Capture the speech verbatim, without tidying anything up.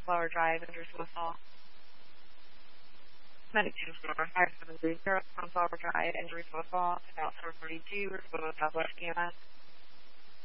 Sunflower Drive, Andrews, Westall. Medic two four five seven three zero, Sunflower Drive, Andrews, Westall, about four forty-two, Riverboat, Southwest K M S.